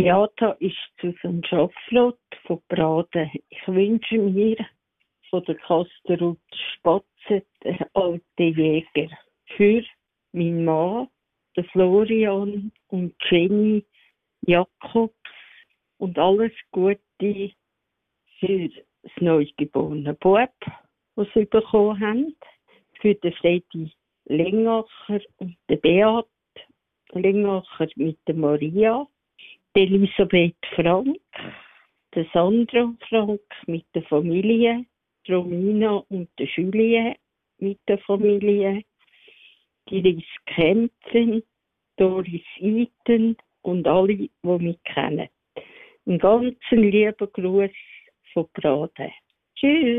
Beata ist Susan Schaffroth von Braden. Ich wünsche mir von der Kasterut Spatze, der alte Jäger, für meinen Mann, den Florian und Jenny Jakobs und alles Gute für das neugeborene Bub, das sie bekommen haben, für den Freddy Lengacher und den Beat Lengacher mit der Maria, die Elisabeth Frank, der Sandra Frank mit der Familie, die Romina und der Julie mit der Familie, die Iris Kempfen, Doris Eiten und alle, die mich kennen. Einen ganz lieben Gruß von Braden. Tschüss.